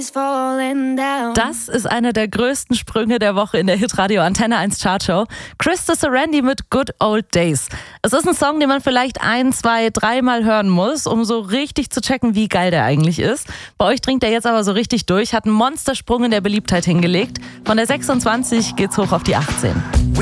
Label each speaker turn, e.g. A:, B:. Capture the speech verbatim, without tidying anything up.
A: Das ist einer der größten Sprünge der Woche in der Hitradio Antenne eins Chartshow. Krista Sorandi mit Good Old Days. Es ist ein Song, den man vielleicht ein, zwei, dreimal hören muss, um so richtig zu checken, wie geil der eigentlich ist. Bei euch dringt er jetzt aber so richtig durch, hat einen Monstersprung in der Beliebtheit hingelegt. Von der sechsundzwanzig geht's hoch auf die achtzehn.